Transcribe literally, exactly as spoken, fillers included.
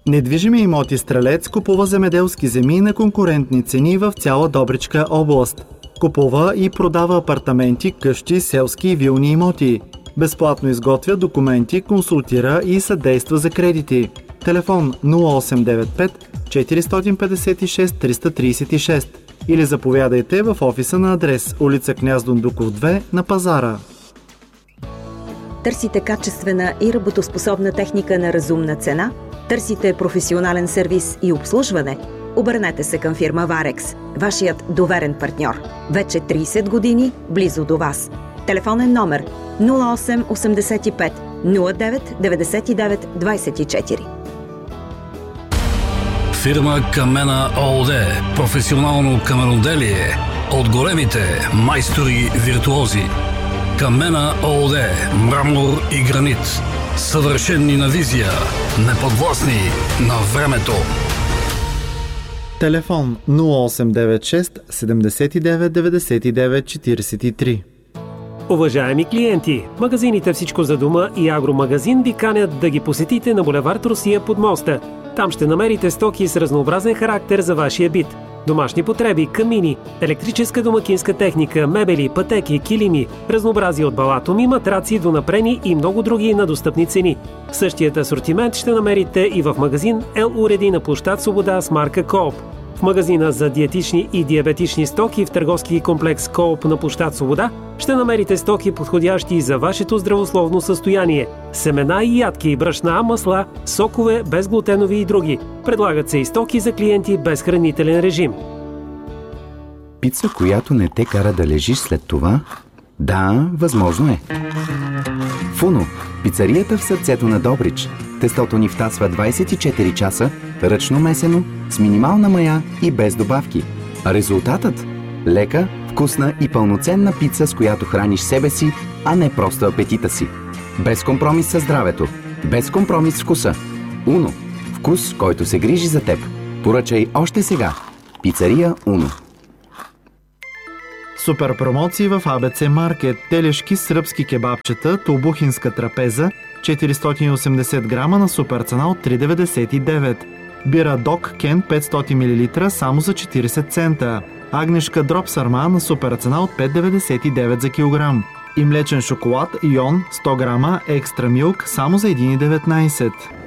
Недвижими имоти Стрелец купува земеделски земи на конкурентни цени в цяла Добричка област. Купува и продава апартаменти, къщи, селски и вилни имоти. Безплатно изготвя документи, консултира и съдейства за кредити. Телефон нула осем девет пет четири пет шест три три шест или заповядайте в офиса на адрес улица Княз Дондуков две на Пазара. Търсите качествена и работоспособна техника на разумна цена? Търсите професионален сервис и обслужване? Обърнете се към фирма Варекс, вашият доверен партньор. Вече трийсет години близо до вас. Телефонен номер нула осем осемдесет и пет нула девет деветдесет и девет двадесет и четири. Фирма Камена ООД. Професионално каменоделие от големите майстори-виртуози. Камена ООД. Мрамор и гранит. Съвършенни на визия. Неподвластни на времето. Телефон нула осем девет шест седемдесет и девет деветдесет и девет четиридесет и три. Уважаеми клиенти, магазините Всичко за дома и Агромагазин ви канят да ги посетите на булевард Русия под моста. Там ще намерите стоки с разнообразен характер за вашия бит. Домашни потреби, камини, електрическа домакинска техника, мебели, пътеки, килими, разнообразие от балатоми, матраци до напрени и много други на достъпни цени. Същият асортимент ще намерите и в магазин Ел Уреди на площад Свобода с марка Кооп. В магазина за диетични и диабетични стоки в търговски комплекс Кооп на площад Свобода ще намерите стоки, подходящи за вашето здравословно състояние. Семена и ядки, брашна, масла, сокове, безглутенови и други. Предлагат се и стоки за клиенти без хранителен режим. Пица, която не те кара да лежиш след това? Да, възможно е. Фуно, пицарията в сърцето на Добрич. Тестото ни втасва двадесет и четири часа, ръчно месено, с минимална мая и без добавки. А резултатът? Лека, вкусна и пълноценна пица, с която храниш себе си, а не просто апетита си. Без компромис със здравето. Без компромис с вкуса. Уно. Вкус, който се грижи за теб. Поръчай още сега. Пицария Уно. Супер промоции в А Б Ц Маркет. Телешки сръбски кебабчета, тулбухинска трапеза, четиристотин и осемдесет грама на супер цена от три деветдесет и девет. Бира Док Кен петстотин милилитра само за четиридесет цента. Агнешка дроп сарма на супер цена от пет деветдесет и девет за килограм. И млечен шоколад Йон сто грама екстра милк само за един деветнадесет.